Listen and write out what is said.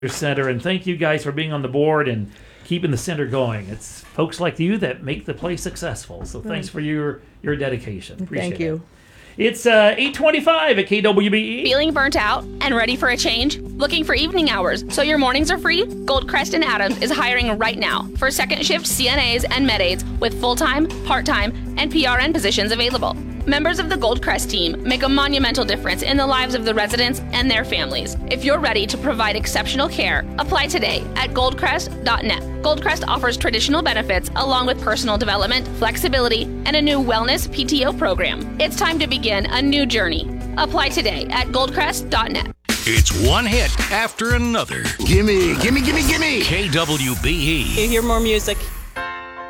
Center, and thank you guys for being on the board and keeping the center going. It's folks like you that make the place successful. So thanks for your dedication. Appreciate Thank you. It's 8:25 at KWBE. Feeling burnt out and ready for a change? Looking for evening hours so your mornings are free? Goldcrest and Adams is hiring right now for second shift CNAs and med-aides with full-time, part-time, and PRN positions available. Members of the Goldcrest team make a monumental difference in the lives of the residents and their families. If you're ready to provide exceptional care, apply today at goldcrest.net. Goldcrest offers traditional benefits along with personal development, flexibility, and a new wellness PTO program. It's time to begin a new journey. Apply today at goldcrest.net. It's one hit after another. Gimme, gimme, gimme, gimme. KWBE. You hear more music.